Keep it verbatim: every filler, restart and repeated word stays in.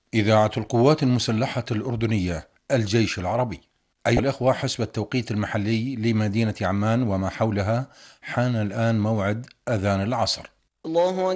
إذاعة القوات المسلحة الأردنية، الجيش العربي. أيها الأخوة، حسب التوقيت المحلي لمدينة عمان وما حولها، حان الآن موعد أذان العصر. الله